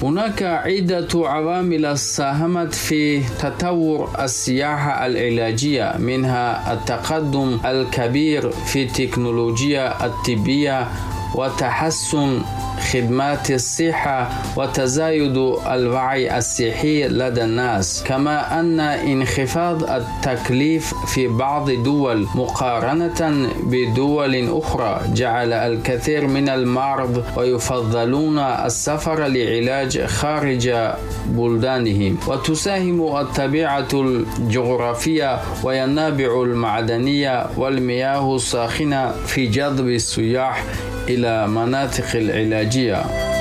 هناك عدة عوامل ساهمت في تطور السياحة العلاجية، منها التقدم الكبير في التكنولوجيا الطبية وتحسن خدمات الصحة وتزايد الوعي الصحي لدى الناس، كما أن انخفاض التكليف في بعض الدول مقارنة بدول أخرى جعل الكثير من المرضى ويفضلون السفر لعلاج خارج بلدانهم. وتساهم الطبيعة الجغرافية والينابع المعدنية والمياه الساخنة في جذب السياح إلى مناطق العلاجية.